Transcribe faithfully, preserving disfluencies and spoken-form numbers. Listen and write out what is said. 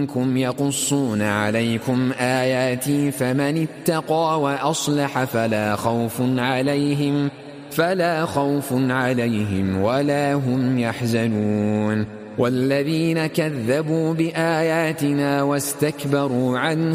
منكم يقصون عليكم آياتي فمن اتقى وأصلح فلا خوف عليهم فلا خوف عليهم ولا هم يحزنون والذين كذبوا بآياتنا واستكبروا عنها